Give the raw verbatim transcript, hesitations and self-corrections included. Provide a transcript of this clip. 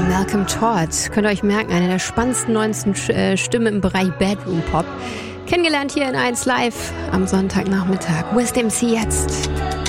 Malcolm Todd. Könnt ihr euch merken, eine der spannendsten neuesten äh, Stimmen im Bereich Bedroom Pop. Kennengelernt hier in eins Live am Sonntagnachmittag. Wisdom C jetzt.